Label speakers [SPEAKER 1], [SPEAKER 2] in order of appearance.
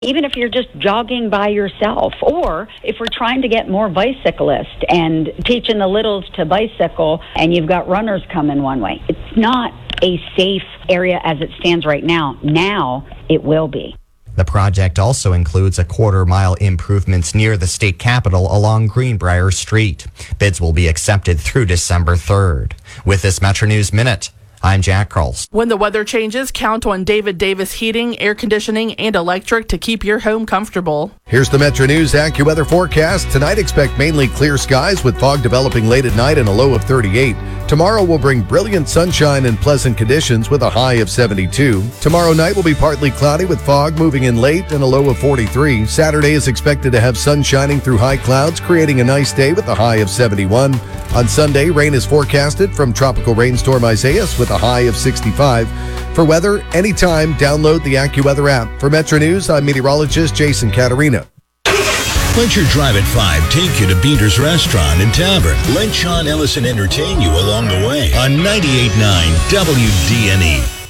[SPEAKER 1] Even if you're just jogging by yourself, or if we're trying to get more bicyclists and teaching the littles to bicycle and you've got runners coming one way. It's not a safe area as it stands right now. Now it will be.
[SPEAKER 2] The project also includes a quarter-mile improvements near the state capitol along Greenbrier Street. Bids will be accepted through December 3rd. With this Metro News Minute, I'm Jack Carls.
[SPEAKER 3] When the weather changes, count on David Davis Heating, Air Conditioning, and Electric to keep your home comfortable.
[SPEAKER 4] Here's the Metro News AccuWeather forecast. Tonight, expect mainly clear skies with fog developing late at night and a low of 38. Tomorrow will bring brilliant sunshine and pleasant conditions with a high of 72. Tomorrow night will be partly cloudy with fog moving in late and a low of 43. Saturday is expected to have sun shining through high clouds, creating a nice day with a high of 71. On Sunday, rain is forecasted from tropical rainstorm Isaias with a high of 65. For weather, anytime, download the AccuWeather app. For Metro News, I'm meteorologist Jason Caterina.
[SPEAKER 5] Let your drive at 5 take you to Beater's Restaurant and Tavern. Let Sean Ellison entertain you along the way on 98.9 WDNE.